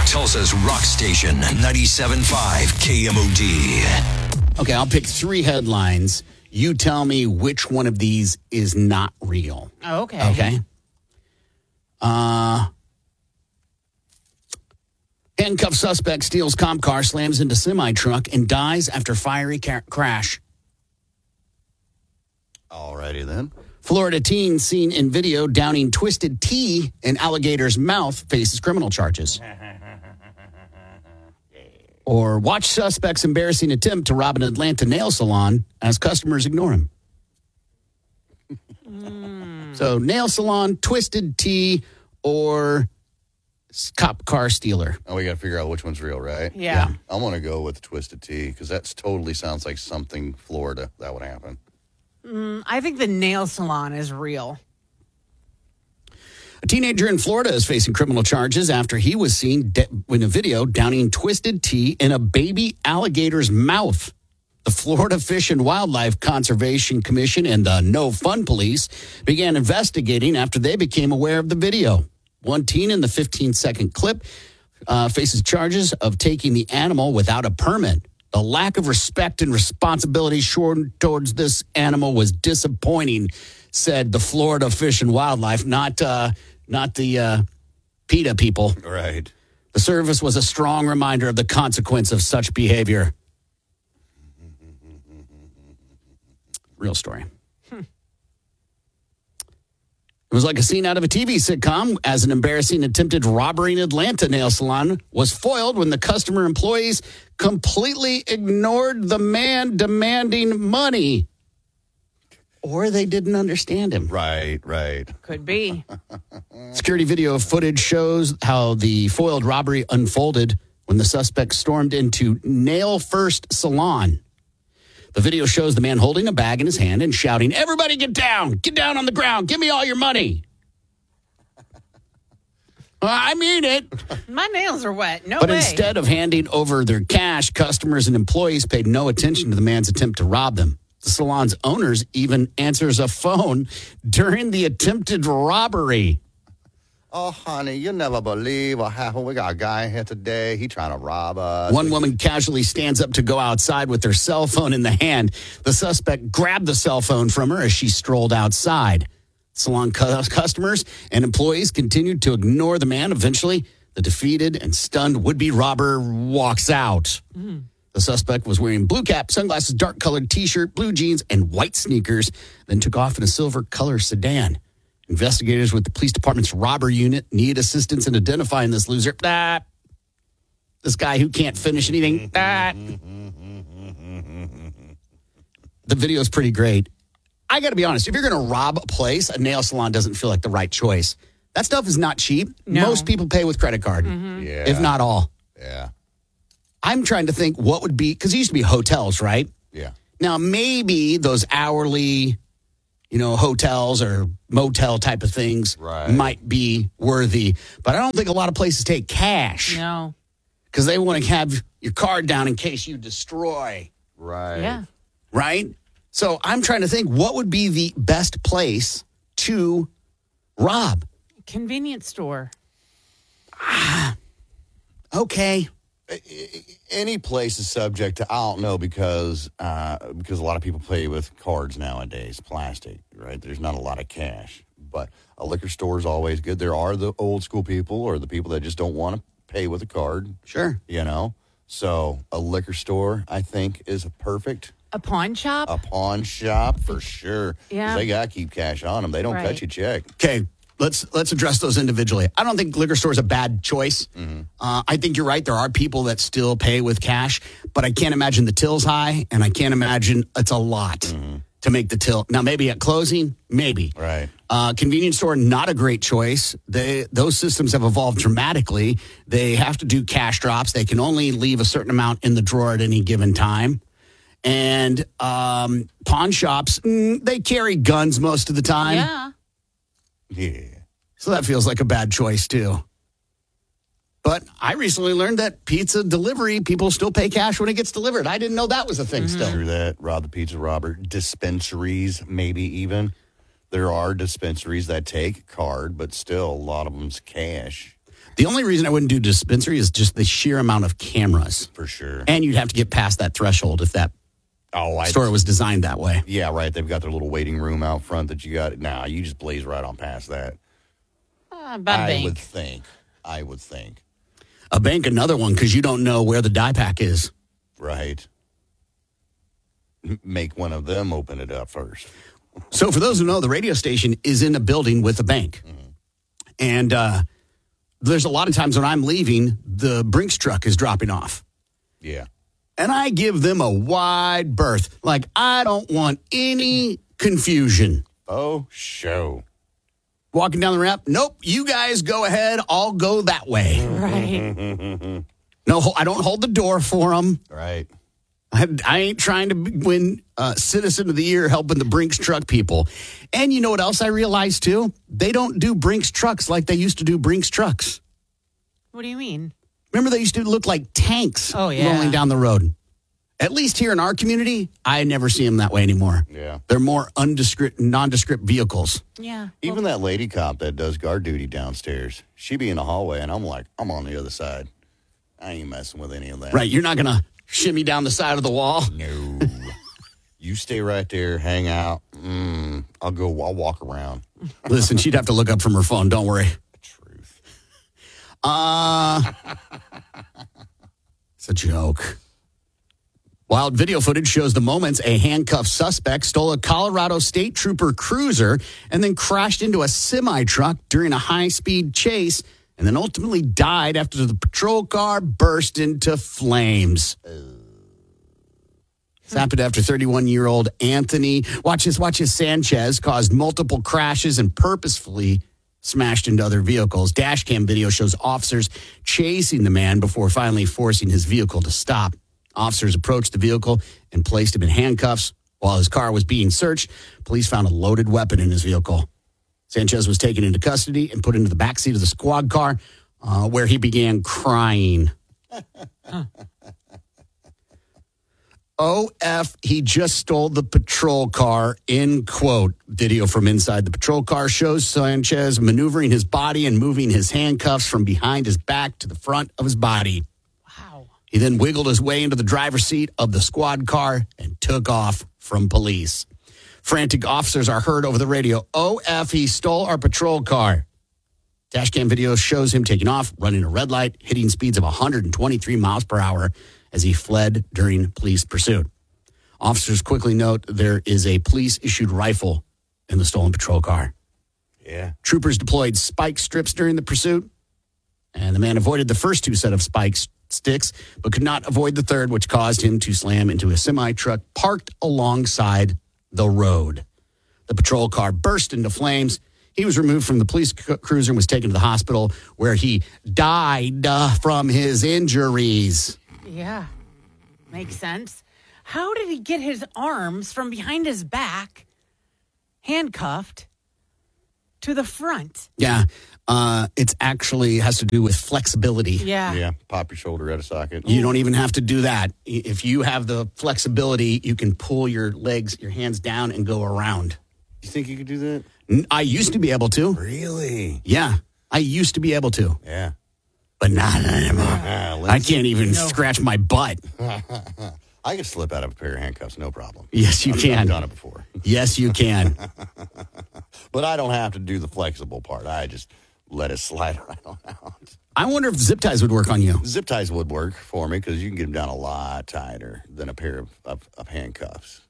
Tulsa's rock station, 97.5 KMOD. Okay, I'll pick 3 headlines. You tell me which one of these is not real. Okay. Okay? Handcuffed suspect steals cop car, slams into semi-truck, and dies after fiery crash. Alrighty then. Florida teen seen in video downing twisted tea in alligator's mouth faces criminal charges. Or watch suspect's embarrassing attempt to rob an Atlanta nail salon as customers ignore him. So nail salon, twisted tea, or cop car stealer. Oh, we got to figure out which one's real, right? Yeah. I'm going to go with Twisted Tea because that totally sounds like something Florida that would happen. I think the nail salon is real. A teenager in Florida is facing criminal charges after he was seen in a video downing twisted tea in a baby alligator's mouth. The Florida Fish and Wildlife Conservation Commission and the No Fun Police began investigating after they became aware of the video. One teen in the 15-second clip faces charges of taking the animal without a permit. The lack of respect and responsibility shown towards this animal was disappointing, said the Florida Fish and Wildlife, not the PETA people. Right. The service was a strong reminder of the consequence of such behavior. Real story. It was like a scene out of a TV sitcom as an embarrassing attempted robbery in Atlanta nail salon was foiled when the customer employees completely ignored the man demanding money. Or they didn't understand him. Right. Could be. Security video footage shows how the foiled robbery unfolded when the suspect stormed into Nail First Salon. The video shows the man holding a bag in his hand and shouting, "Everybody get down! Get down on the ground! Give me all your money!" I mean it. My nails are wet. No But way. instead of handing over their cash, customers and employees paid no attention to the man's attempt to rob them. The salon's owners even answers a phone during the attempted robbery. Oh, honey, you'll never believe what happened. We got a guy here today. He trying to rob us. One woman casually stands up to go outside with her cell phone in the hand. The suspect grabbed the cell phone from her as she strolled outside. Salon customers and employees continued to ignore the man. Eventually, the defeated and stunned would-be robber walks out. The suspect was wearing blue cap, sunglasses, dark-colored T-shirt, blue jeans, and white sneakers, then took off in a silver-color sedan. Investigators with the police department's robber unit need assistance in identifying this loser. This guy who can't finish anything. The video is pretty great. I got to be honest. If you're going to rob a place, a nail salon doesn't feel like the right choice. That stuff is not cheap. No. Most people pay with credit card, Yeah. if not all. Yeah. I'm trying to think what would be, because it used to be hotels, right? Yeah. Now, maybe those hourly, hotels or motel type of things Right. might be worthy. But I don't think a lot of places take cash No. because they want to have your card down in case you destroy, Right. Yeah. right? So I'm trying to think what would be the best place to rob. Convenience store. Okay. Any place is subject to, I don't know, because a lot of people pay with cards nowadays, plastic, right? There's not a lot of cash. But a liquor store is always good. There are the old school people or the people that just don't want to pay with a card, Sure. So a liquor store, I think, is perfect. A pawn shop. A pawn shop, for sure. 'Cause Yeah. they got to keep cash on them. They don't cut Right. you a check. Okay. Let's address those individually. I don't think liquor store is a bad choice. I think you're right. There are people that still pay with cash, but I can't imagine the till's high, and I can't imagine it's a lot to make the till. Now, maybe at closing, maybe. Right. Convenience store, not a great choice. Those systems have evolved dramatically. They have to do cash drops. They can only leave a certain amount in the drawer at any given time. And pawn shops, they carry guns most of the time. Yeah. Yeah. So that feels like a bad choice, too. But I recently learned that pizza delivery, people still pay cash when it gets delivered. I didn't know that was a thing still. Through that, rob the pizza robber. Dispensaries, maybe even. There are dispensaries that take card, but still a lot of them's cash. The only reason I wouldn't do dispensary is just the sheer amount of cameras. For sure. And you'd have to get past that threshold if that store was designed that way. Yeah, right. They've got their little waiting room out front that you got. Nah, you just blaze right on past that. I would think. A bank, another one, because you don't know where the die pack is. Right. Make one of them open it up first. So for those who know, the radio station is in a building with a bank. And there's a lot of times when I'm leaving, the Brinks truck is dropping off. Yeah. And I give them a wide berth. Like, I don't want any confusion. Oh, show. Walking down the ramp, nope, you guys go ahead. I'll go that way. Right. No, I don't hold the door for them. Right. I ain't trying to win Citizen of the Year helping the Brinks truck people. And you know what else I realized, too? They don't do Brinks trucks like they used to do Brinks trucks. What do you mean? Remember, they used to look like tanks yeah. rolling down the road. At least here in our community, I never see them that way anymore. Yeah. They're more nondescript vehicles. Yeah. Even that lady cop that does guard duty downstairs, she be in the hallway, and I'm like, I'm on the other side. I ain't messing with any of that. Right, you're not going to shimmy down the side of the wall. No. You stay right there, hang out. I'll walk around. Listen, she'd have to look up from her phone. Don't worry. Truth. It's a joke. Wild video footage shows the moments a handcuffed suspect stole a Colorado State Trooper cruiser and then crashed into a semi-truck during a high-speed chase and then ultimately died after the patrol car burst into flames. This happened after 31-year-old Anthony Watches Sanchez caused multiple crashes and purposefully smashed into other vehicles. Dashcam video shows officers chasing the man before finally forcing his vehicle to stop. Officers approached the vehicle and placed him in handcuffs. While his car was being searched, police found a loaded weapon in his vehicle. Sanchez was taken into custody and put into the backseat of the squad car, where he began crying. OF, he just stole the patrol car, end quote. Video from inside the patrol car shows Sanchez maneuvering his body and moving his handcuffs from behind his back to the front of his body. Wow. He then wiggled his way into the driver's seat of the squad car and took off from police. Frantic officers are heard over the radio. OF, he stole our patrol car. Dashcam video shows him taking off, running a red light, hitting speeds of 123 miles per hour as he fled during police pursuit. Officers quickly note there is a police-issued rifle in the stolen patrol car. Yeah. Troopers deployed spike strips during the pursuit, and the man avoided the first two set of spike sticks, but could not avoid the third, which caused him to slam into a semi-truck parked alongside the road. The patrol car burst into flames. He was removed from the police cruiser and was taken to the hospital where he died from his injuries. Yeah. Makes sense. How did he get his arms from behind his back, handcuffed, to the front? Yeah. It's actually has to do with flexibility. Yeah. Yeah. Pop your shoulder out of socket. You don't even have to do that. If you have the flexibility, you can pull your legs, your hands down and go around. You think you could do that? I used to be able to. Really? Yeah. I used to be able to. Yeah. But not anymore. I can't even scratch my butt. I can slip out of a pair of handcuffs, no problem. Yes, you can. I've done it before. Yes, you can. But I don't have to do the flexible part. I just let it slide right on out. I wonder if zip ties would work on you. Zip ties would work for me because you can get them down a lot tighter than a pair of handcuffs.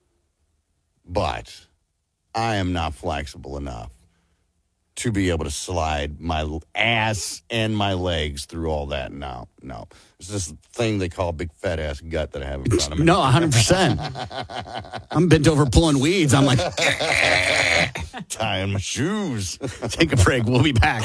But I am not flexible enough to be able to slide my ass and my legs through all that. No. It's this thing they call big fat ass gut that I have in front of me. No, 100%. I'm bent over pulling weeds. I'm like, tying my shoes. take a break. We'll be back.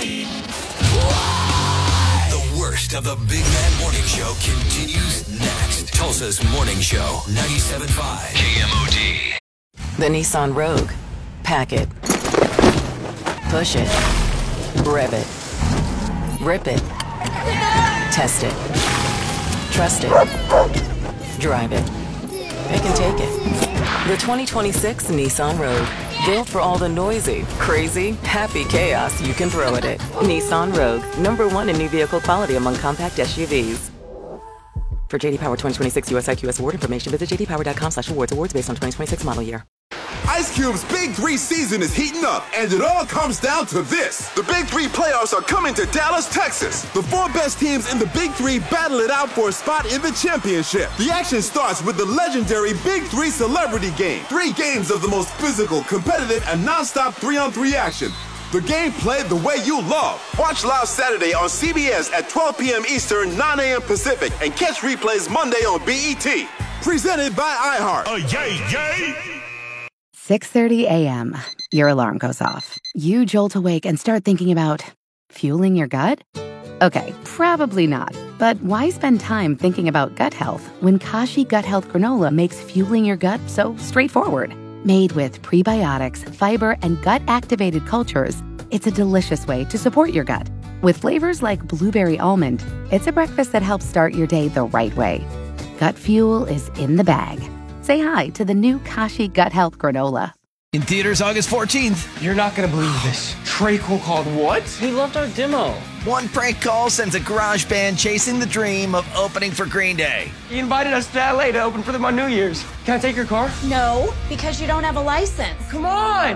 The worst of the Big Man Morning Show continues next. Tulsa's Morning Show, 97.5 KMOD. The Nissan Rogue. Pack it. Push it. Rev it. Rip it. Test it. Trust it. Drive it. It can take it. The 2026 Nissan Rogue. Built for all the noisy, crazy, happy chaos you can throw at it. Nissan Rogue, #1 in new vehicle quality among compact SUVs. For JD Power 2026 US IQS award information, visit jdpower.com/awards. Awards based on 2026 model year. Ice Cube's Big 3 season is heating up, and it all comes down to this. The Big 3 playoffs are coming to Dallas, Texas. The 4 best teams in the Big 3 battle it out for a spot in the championship. The action starts with the legendary Big 3 Celebrity Game. 3 games of the most physical, competitive, and non-stop 3-on-3 action. The game played the way you love. Watch live Saturday on CBS at 12 p.m. Eastern, 9 a.m. Pacific, and catch replays Monday on BET. Presented by iHeart. Yay, yay! 6:30 a.m. Your alarm goes off. You jolt awake and start thinking about fueling your gut? Okay, probably not. But why spend time thinking about gut health when Kashi Gut Health Granola makes fueling your gut so straightforward? Made with prebiotics, fiber, and gut-activated cultures, it's a delicious way to support your gut. With flavors like blueberry almond, it's a breakfast that helps start your day the right way. Gut fuel is in the bag. Say hi to the new Kashi Gut Health Granola. In theaters August 14th. You're not going to believe this. Treacle called what? He loved our demo. One prank call sends a garage band chasing the dream of opening for Green Day. He invited us to LA to open for them on New Year's. Can I take your car? No, because you don't have a license. Come on!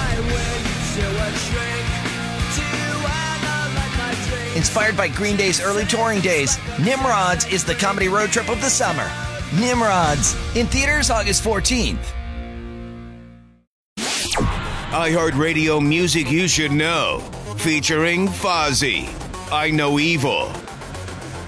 Inspired by Green Day's early touring days, Nimrods is the comedy road trip of the summer. Nimrods, in theaters August 14th. iHeartRadio Music You Should Know, featuring Fozzy, I Know Evil.